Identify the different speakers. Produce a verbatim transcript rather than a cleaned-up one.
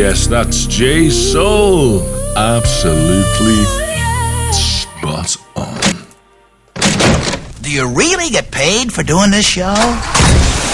Speaker 1: yes, that's J Soul. Absolutely spot on.
Speaker 2: Do you really get paid for doing this show?